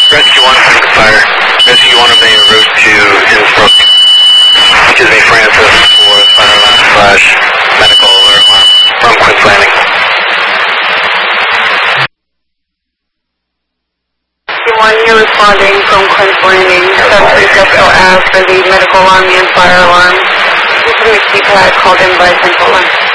Rescue 1 from the fire. Rescue 1 of name route to Innsbruck. Excuse me, Francis for fire alarm / medical alert alarm from Queen's Landing. One, you're responding from Queen's Landing. 737 asked for the medical alarm and fire alarm. This is the keypad called in by Central Line.